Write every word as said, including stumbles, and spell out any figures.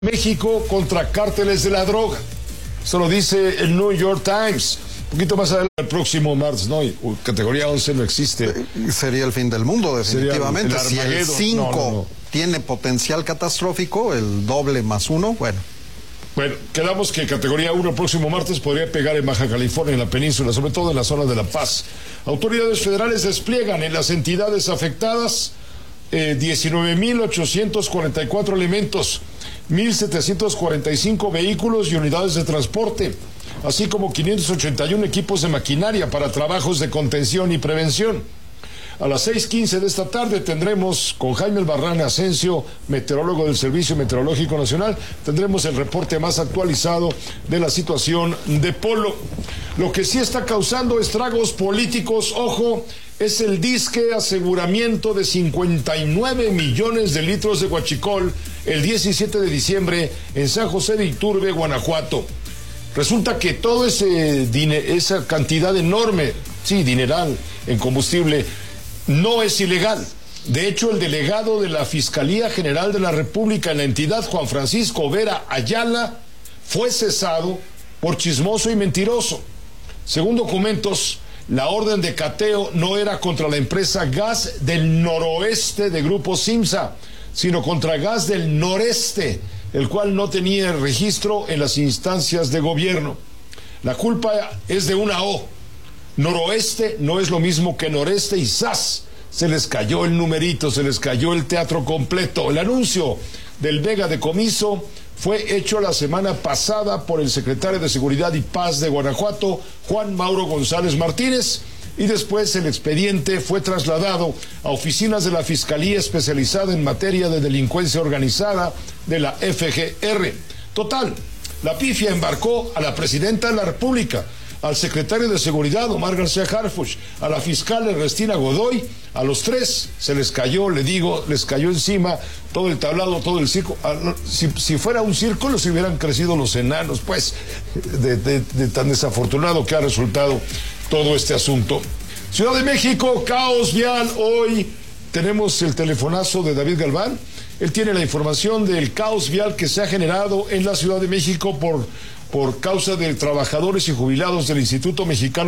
México contra cárteles de la droga. Eso lo dice el New York Times. Un poquito más adelante, el próximo martes, ¿no? Categoría once no existe. Sería el fin del mundo, definitivamente. El si el cinco no, no, no. tiene potencial catastrófico, el doble más uno, bueno. Bueno, quedamos que categoría uno el próximo martes podría pegar en Baja California, en la península, sobre todo en la zona de La Paz. Autoridades federales despliegan en las entidades afectadas eh, diecinueve mil ochocientos cuarenta y cuatro elementos, mil setecientos cuarenta y cinco vehículos y unidades de transporte, así como quinientos ochenta y uno equipos de maquinaria para trabajos de contención y prevención. A las seis quince de esta tarde tendremos con Jaime Albarrán Asensio, meteorólogo del Servicio Meteorológico Nacional, tendremos el reporte más actualizado de la situación de Polo. Lo que sí está causando estragos políticos, ojo, es el disque aseguramiento de cincuenta y nueve millones de litros de huachicol el diecisiete de diciembre en San José de Iturbe, Guanajuato. Resulta que toda esa cantidad enorme, sí, dineral en combustible, no es ilegal. De hecho, el delegado de la Fiscalía General de la República en la entidad, Juan Francisco Vera Ayala, fue cesado por chismoso y mentiroso. Según documentos, la orden de cateo no era contra la empresa Gas del Noroeste de Grupo Simsa, sino contra Gas del Noreste, el cual no tenía registro en las instancias de gobierno. La culpa es de una O. Noroeste no es lo mismo que noreste y ¡zas! Se les cayó el numerito, se les cayó el teatro completo. El anuncio del Vega Decomiso fue hecho la semana pasada por el secretario de Seguridad y Paz de Guanajuato, Juan Mauro González Martínez, y después el expediente fue trasladado a oficinas de la Fiscalía Especializada en Materia de Delincuencia Organizada de la F G R. Total, la pifia embarcó a la Presidenta de la República, al secretario de Seguridad, Omar García Harfuch, a la fiscal Ernestina Godoy. A los tres se les cayó, le digo, les cayó encima todo el tablado, todo el circo. Si, si fuera un círculo, se hubieran crecido los enanos, pues, de, de, de tan desafortunado que ha resultado todo este asunto. Ciudad de México, caos vial. Hoy tenemos el telefonazo de David Galván. Él tiene la información del caos vial que se ha generado en la Ciudad de México por, por causa de trabajadores y jubilados del Instituto Mexicano